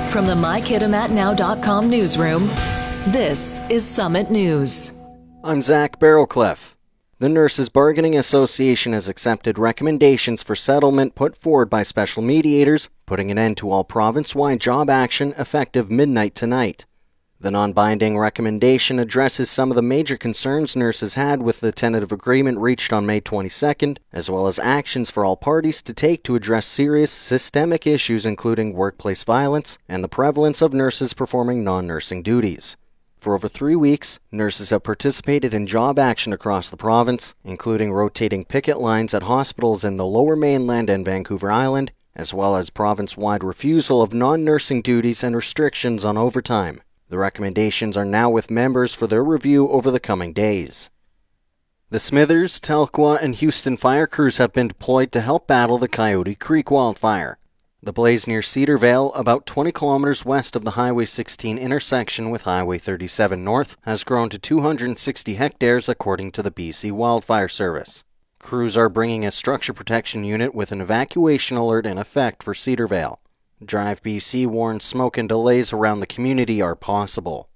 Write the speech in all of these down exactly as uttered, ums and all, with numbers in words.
From the my kitimat now dot com newsroom, this is Summit News. I'm Zach Barrowcliff. The Nurses Bargaining Association has accepted recommendations for settlement put forward by special mediators, putting an end to all province-wide job action effective midnight tonight. The non-binding recommendation addresses some of the major concerns nurses had with the tentative agreement reached on May twenty-second, as well as actions for all parties to take to address serious systemic issues including workplace violence and the prevalence of nurses performing non-nursing duties. For over three weeks, nurses have participated in job action across the province, including rotating picket lines at hospitals in the Lower Mainland and Vancouver Island, as well as province-wide refusal of non-nursing duties and restrictions on overtime. The recommendations are now with members for their review over the coming days. The Smithers, Telkwa, and Houston fire crews have been deployed to help battle the Coyote Creek wildfire. The blaze near Cedarvale, about twenty kilometers west of the Highway sixteen intersection with Highway thirty-seven North, has grown to two hundred sixty hectares according to the B C Wildfire Service. Crews are bringing a structure protection unit with an evacuation alert in effect for Cedarvale. Drive B C warns smoke and delays around the community are possible.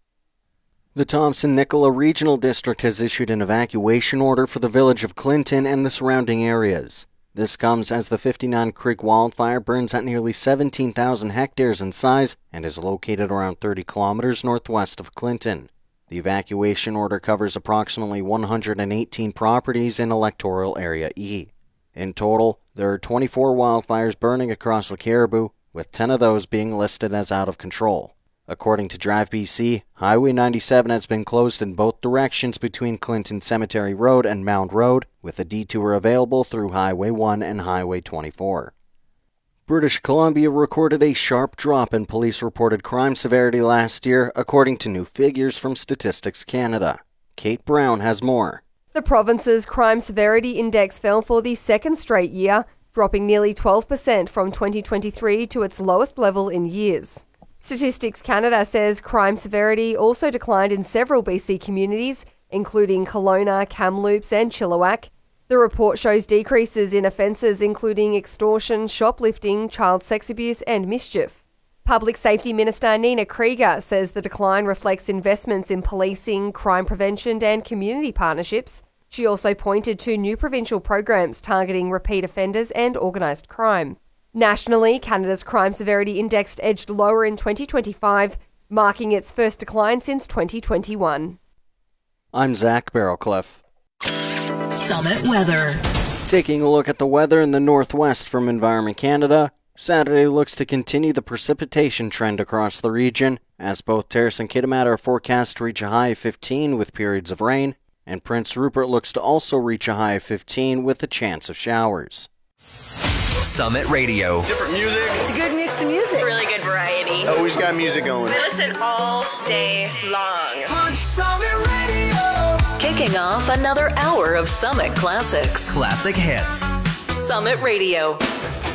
The Thompson-Nicola Regional District has issued an evacuation order for the village of Clinton and the surrounding areas. This comes as the fifty-nine Creek wildfire burns at nearly seventeen thousand hectares in size and is located around thirty kilometers northwest of Clinton. The evacuation order covers approximately one hundred eighteen properties in Electoral Area E. In total, there are twenty-four wildfires burning across the Caribou, with ten of those being listed as out of control. According to Drive B C, Highway ninety-seven has been closed in both directions between Clinton Cemetery Road and Mound Road, with a detour available through Highway one and Highway twenty-four. British Columbia recorded a sharp drop in police-reported crime severity last year, according to new figures from Statistics Canada. Kate Brown has more. The province's crime severity index fell for the second straight year, dropping nearly twelve percent from twenty twenty-three to its lowest level in years. Statistics Canada says crime severity also declined in several B C communities, including Kelowna, Kamloops and Chilliwack. The report shows decreases in offences including extortion, shoplifting, child sex abuse and mischief. Public Safety Minister Nina Krieger says the decline reflects investments in policing, crime prevention and community partnerships. She also pointed to new provincial programs targeting repeat offenders and organised crime. Nationally, Canada's crime severity index edged lower in twenty twenty-five, marking its first decline since twenty twenty-one. I'm Zach Barrowcliff. Summit Weather. Taking a look at the weather in the northwest from Environment Canada, Saturday looks to continue the precipitation trend across the region, as both Terrace and Kitimat are forecast to reach a high of fifteen with periods of rain, and Prince Rupert looks to also reach a high of fifteen with a chance of showers. Summit Radio. Different music. It's a good mix of music. Really good variety. Always got music going. I listen all day long. Summit Radio. Kicking off another hour of Summit Classics. Classic hits. Summit Radio.